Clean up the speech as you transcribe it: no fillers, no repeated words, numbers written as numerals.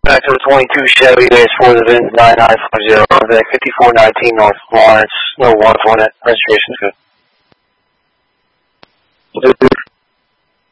Back to the 22 Chevy base for the VIN 9950, Vec 5419 North Lawrence, no 1 for net, registration's good.